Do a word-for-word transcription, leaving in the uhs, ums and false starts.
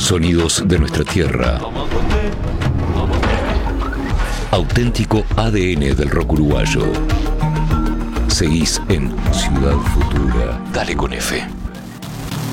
Sonidos de nuestra tierra. Auténtico A D N del rock uruguayo. Seguís en Ciudad Futura. Dale con F.